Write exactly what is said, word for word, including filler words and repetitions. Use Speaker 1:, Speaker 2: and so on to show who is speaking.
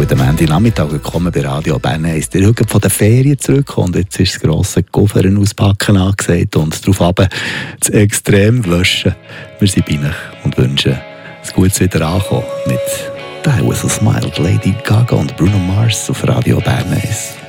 Speaker 1: guten Montagnachmittag, willkommen bei Radio Bern eins. Ihr schaut von den Ferien zurück und jetzt ist das grosse Koffern auspacken angesagt und darauf runter das extrem waschen. Wir sind bei euch und wünschen ein gutes Wiederankommen mit «Die Was a Smile», Lady Gaga und Bruno Mars auf Radio Bern eins.